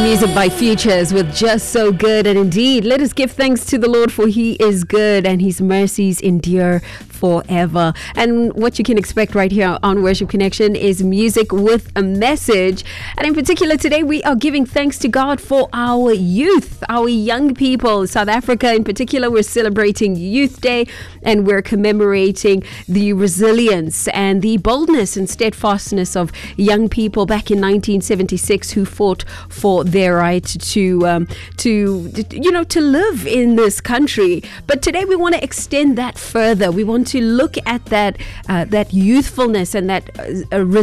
Music by Futures with Just So Good. And indeed, let us give thanks to the Lord, for He is good and His mercies endure forever. And what you can expect right here on Worship Connection is music with a message. And in particular, today we are giving thanks to God for our youth, our young people. South Africa in particular, we're celebrating Youth Day, and we're commemorating the resilience and the boldness and steadfastness of young people back in 1976 who fought for their right to live in this country. But today we want to extend that further. We want to look at that youthfulness and that